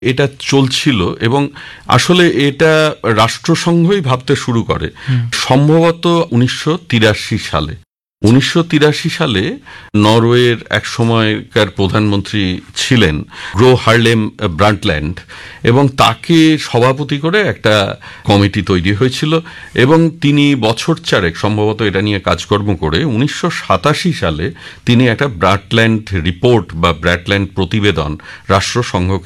এটা চলছিল এবং আসলে এটা রাষ্ট্রসংঘই ভাবতে শুরু করে সম্ভবত 1983 সালে। 1983 সালে নরওয়ের এক সময়কার প্রধানমন্ত্রী ছিলেন গ্রো হারলেম ব্রান্টল্যান্ড, এবং তাকে সভাপতি করে একটা কমিটি তৈরি হয়েছিল এবং তিনি বছর চারেক সম্ভবত এটা নিয়ে কাজকর্ম করে 1987 সালে তিনি একটা ব্রান্টল্যান্ড রিপোর্ট বা ব্রান্টল্যান্ড প্রতিবেদন রাষ্ট্রসংঘ